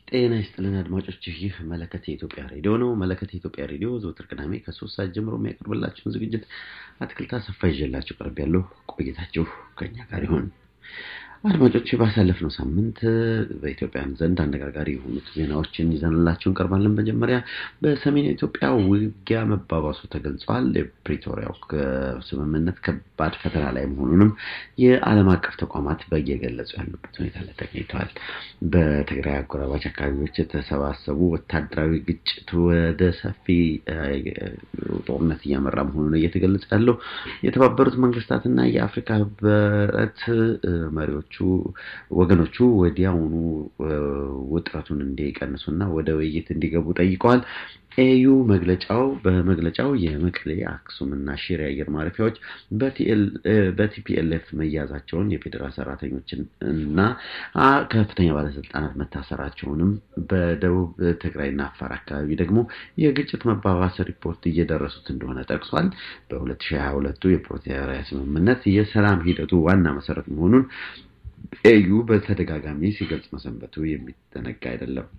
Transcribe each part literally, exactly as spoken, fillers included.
ጤና ይስጥልን አድማጮች ይህ መለከት የኢትዮጵያ ሬዲዮ ነው። መለከት የኢትዮጵያ ሬዲዮ ዘወትር ቅዳሜ ከሶስት ሰዓት ጀምሮ የሚያቀርብላችሁን ዝግጅት አትክልት አሰፋ ይዤላችሁ ቀርቤያለሁ። ቆይታችሁ ከኛ ጋር ይሁን። አድማጮች ባሳለፍነው ሳምንት በኢትዮጵያን ዘንድ አነጋጋሪ የሆኑት ዜናዎችን ይዘንላችሁ እንቀርባለን። በመጀመሪያ በሰሜን ኢትዮጵያ ውጊያ መባባሱ ተገልጿል። የፕሪቶሪያው ስምምነት ከባድ ፈተና ላይ መሆኑንም የዓለም አቀፍ ተቋማት በየገለጹ ያሉበት ሁኔታ ላይ ተገኝቷል። በትግራይ አጎራባች አካባቢዎች የተሰባሰቡ ወታደራዊ ግጭት ወደ ሰፊ ጦርነት እያመራ መሆኑን እየተገለጸ ያለው የተባበሩት መንግስታትና የአፍሪካ ህብረት መሪዎች ወገኖቹ ወዲያውኑ ውጥረቱን እንዲቀንሱና ወደ ውይይት እንዲገቡ ጠይቀዋል። ኤዩ መግለጫው በመግለጫው የመቀሌ አክሱምና ሽሬ አየር ማረፊያዎች በቲፒኤልኤፍ መያዛቸውን የፌደራል ሰራተኞችን እና ከፍተኛ ባለስልጣናት መታሰራቸውንም በደቡብ ትግራይና አፋር አካባቢ ደግሞ የግጭት መባባስ ሪፖርት እየደረሱት እንደሆነ ጠቅሷል። በ2022 የፕሪቶሪያ ስምምነት የሰላም ሂደቱ ዋና መሰረት መሆኑን ኤዩ በተደጋጋሚ ሲገልጽ መሰንበቱ የሚዘነጋ አይደለም።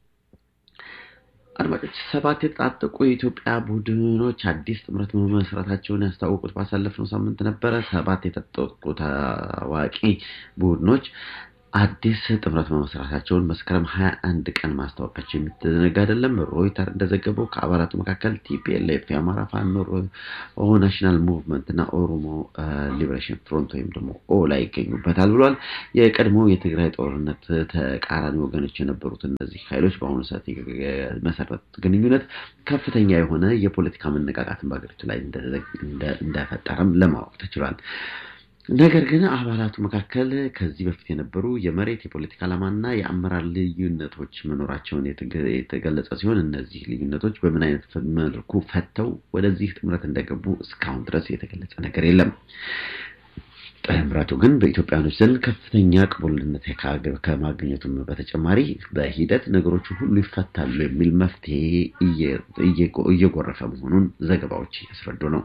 አድማጮች ሰባት የታጠቁ የኢትዮጵያ ቡድኖች አዲስ ጥምረት መመስረታቸውን ያስታወቁት ባሳለፍነው ሳምንት ነበር። ሰባት የታጠቁ ታዋቂ ቡድኖች አዲስ ጥምረት መመስረታቸውን መስከረም ሃያ አንድ ቀን ማስታወቃቸው የሚዘነጋ አይደለም። ሮይተር እንደዘገበው ከአባላቱ መካከል ቲፒኤልኤፍ፣ የአማራ ፋኖ ናሽናል ሙቭመንት እና ኦሮሞ ሊበሬሽን ፍሮንት ወይም ደግሞ ኦላ ይገኙበታል ብሏል። የቀድሞ የትግራይ ጦርነት ተቃራኒ ወገኖች የነበሩት እነዚህ ኃይሎች በአሁኑ ሰዓት የመሰረቱት ግንኙነት ከፍተኛ የሆነ የፖለቲካ መነቃቃትን በአገሪቱ ላይ እንደፈጠረም ለማወቅ ተችሏል። ነገር ግን አባላቱ መካከል ከዚህ በፊት የነበሩ የመሬት የፖለቲካ ዓላማና የአመራር ልዩነቶች መኖራቸውን የተገለጸ ሲሆን እነዚህ ልዩነቶች በምን አይነት መልኩ ፈተው ወደዚህ ጥምረት እንደገቡ እስካሁን ድረስ የተገለጸ ነገር የለም። ጥምረቱ ግን በኢትዮጵያኖች ዘንድ ከፍተኛ ቅቡልነት ከማግኘቱም በተጨማሪ በሂደት ነገሮች ሁሉ ይፈታሉ የሚል መፍትሄ እየጎረፈ መሆኑን ዘገባዎች ያስረዱ ነው።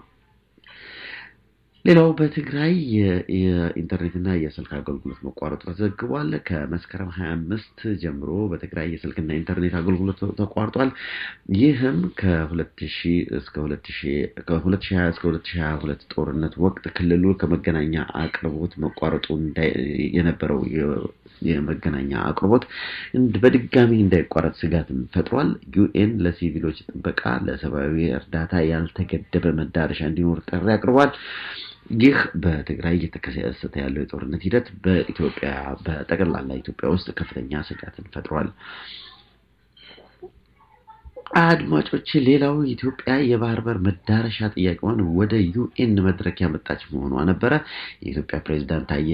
ሌላው በትግራይ የኢንተርኔትና የስልክ አገልግሎት መቋረጡ ተዘግቧል። ከመስከረም ሃያ አምስት ጀምሮ በትግራይ የስልክና ኢንተርኔት አገልግሎት ተቋርጧል። ይህም ከ2000 እስከ 2000 ከ2020 እስከ ሁለት ሺህ ሃያ ሁለት ጦርነት ወቅት ክልሉ ከመገናኛ አቅርቦት መቋረጡ የነበረው የመገናኛ አቅርቦት በድጋሚ እንዳይቋረጥ ስጋትን ፈጥሯል። ዩኤን ለሲቪሎች ጥበቃ ለሰብአዊ እርዳታ ያልተገደበ መዳረሻ እንዲኖር ጥሪ አቅርቧል። ይህ በትግራይ እየተከሰተ ያለው የጦርነት ሂደት በኢትዮጵያ በጠቅላላ ኢትዮጵያ ውስጥ ከፍተኛ ስጋትን ፈጥሯል። አድማጮች ሌላው ኢትዮጵያ የባህር በር መዳረሻ ጥያቄዋን ወደ ዩኤን መድረክ ያመጣች መሆኗ ነበር። የኢትዮጵያ ፕሬዝዳንት ታዬ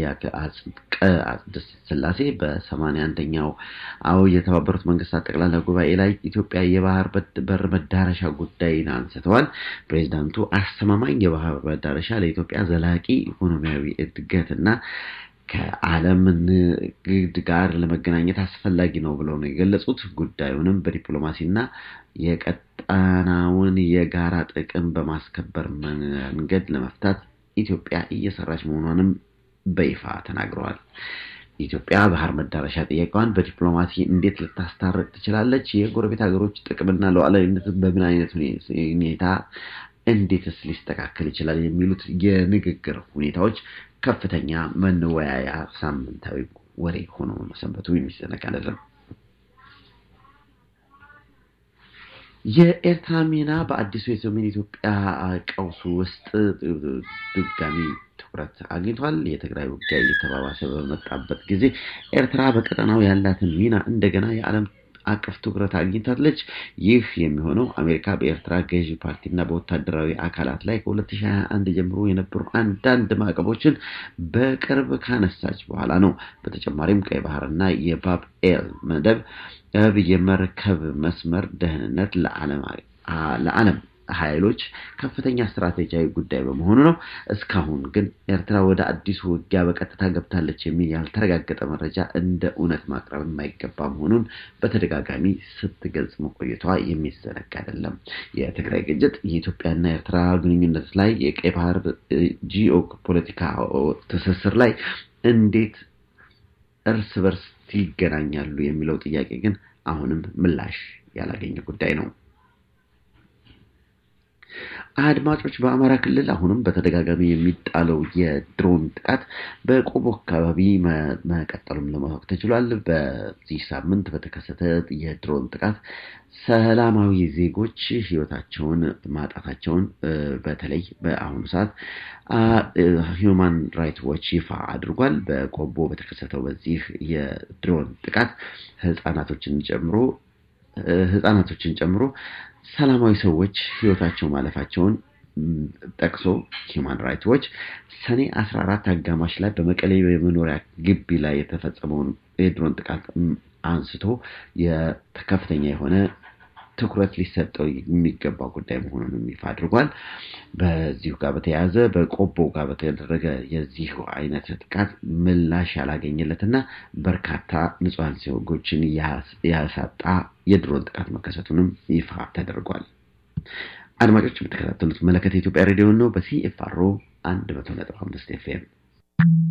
አጽቀሥላሴ በሰማንያ አንደኛው አው የተባበሩት መንግስታት ጠቅላላ ጉባኤ ላይ ኢትዮጵያ የባህር በር መዳረሻ ጉዳይን አንስተዋል። ፕሬዝዳንቱ አስተማማኝ የባህር መዳረሻ ለኢትዮጵያ ዘላቂ ኢኮኖሚያዊ እድገትና ከዓለም ንግድ ጋር ለመገናኘት አስፈላጊ ነው ብለው ነው የገለጹት። ጉዳዩንም በዲፕሎማሲና የቀጣናውን የጋራ ጥቅም በማስከበር መንገድ ለመፍታት ኢትዮጵያ እየሰራች መሆኗንም በይፋ ተናግረዋል። ኢትዮጵያ ባህር መዳረሻ ጥያቄዋን በዲፕሎማሲ እንዴት ልታስታርቅ ትችላለች? የጎረቤት ሀገሮች ጥቅምና ሉዓላዊነት በምን አይነት ሁኔታ እንዴትስ ሊስተካከል ይችላል? የሚሉት የንግግር ሁኔታዎች ከፍተኛ መነወያያ ሳምንታዊ ወሬ ሆኖ መሰንበቱ የሚዘነጋ አይደለም። የኤርትራ ሚና በአዲሱ የሰሜን ኢትዮጵያ ቀውስ ውስጥ ድጋሚ ትኩረት አግኝቷል። የትግራይ ውጊያ እየተባባሰ በመጣበት ጊዜ ኤርትራ በቀጠናው ያላትን ሚና እንደገና የዓለም አቀፍ ትኩረት አግኝታለች። ይህ የሚሆነው አሜሪካ በኤርትራ ገዢ ፓርቲና በወታደራዊ አካላት ላይ ከ2021 ጀምሮ የነበሩ አንዳንድ ማዕቀቦችን በቅርብ ካነሳች በኋላ ነው። በተጨማሪም ቀይ ባህርና የባብ ኤል መደብ የመርከብ መስመር ደህንነት ለዓለም ለዓለም ኃይሎች ከፍተኛ ስትራቴጂያዊ ጉዳይ በመሆኑ ነው። እስካሁን ግን ኤርትራ ወደ አዲሱ ውጊያ በቀጥታ ገብታለች የሚል ያልተረጋገጠ መረጃ እንደ እውነት ማቅረብ የማይገባ መሆኑን በተደጋጋሚ ስትገልጽ መቆየቷ የሚዘነጋ አይደለም። የትግራይ ግጭት የኢትዮጵያና ኤርትራ ግንኙነት ላይ የቀይ ባህር ጂኦ ፖለቲካ ትስስር ላይ እንዴት እርስ በርስ ይገናኛሉ የሚለው ጥያቄ ግን አሁንም ምላሽ ያላገኘ ጉዳይ ነው። አድማጮች በአማራ ክልል አሁንም በተደጋጋሚ የሚጣለው የድሮን ጥቃት በቆቦ አካባቢ መቀጠሉን ለማወቅ ተችሏል። በዚህ ሳምንት በተከሰተ የድሮን ጥቃት ሰላማዊ ዜጎች ህይወታቸውን ማጣታቸውን በተለይ በአሁኑ ሰዓት ሂዩማን ራይትስ ዎች ይፋ አድርጓል። በቆቦ በተከሰተው በዚህ የድሮን ጥቃት ህፃናቶችን ጨምሮ ህፃናቶችን ጨምሮ ሰላማዊ ሰዎች ህይወታቸው ማለፋቸውን ጠቅሶ ሂዩማን ራይትስ ዎች ሰኔ አስራ አራት አጋማሽ ላይ በመቀሌ የመኖሪያ ግቢ ላይ የተፈጸመውን የድሮን ጥቃት አንስቶ የከፍተኛ የሆነ ትኩረት ሊሰጠው የሚገባው ጉዳይ መሆኑን ይፋ አድርጓል። በዚሁ ጋር በተያያዘ በቆቦ ጋር በተደረገ የዚህ አይነት ጥቃት ምላሽ ያላገኘለትና በርካታ ንጹሃን ዜጎችን ያሳጣ የድሮን ጥቃት መከሰቱንም ይፋ ተደርጓል። አድማጮች የምትከታተሉት መለከት የኢትዮጵያ ሬዲዮ ነው። በሲኤፍአር መቶ ነጥብ አምስት ኤፍኤም